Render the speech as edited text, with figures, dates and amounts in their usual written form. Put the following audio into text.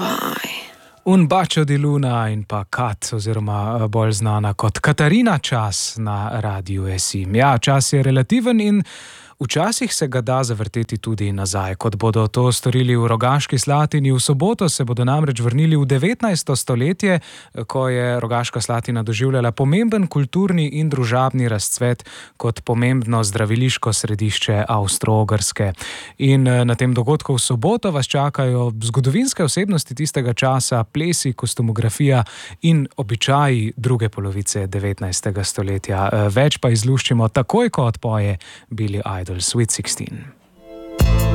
Un bacio di luna in pa Kat, oziroma bolj znana kot Katarina Čas na Radiu SI. Ja, čas je relativen in včasih se ga da zavrteti tudi nazaj, kot bodo to storili v Rogaški Slatini. V soboto se bodo namreč vrnili v 19. stoletje, ko je Rogaška Slatina doživljala pomemben kulturni in družabni razcvet kot pomembno zdraviliško središče Avstro-Ogrske. In na tem dogodku v soboto vas čakajo zgodovinske osebnosti tistega časa, plesi, kostumografija in običaji druge polovice 19. stoletja. Več pa izluščimo takoj, ko odpoje Billy Idol Sweet 16.